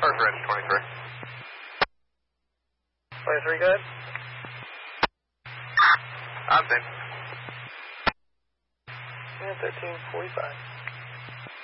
Car's ready, 23. 23, good? I'm safe. Yeah, 1345.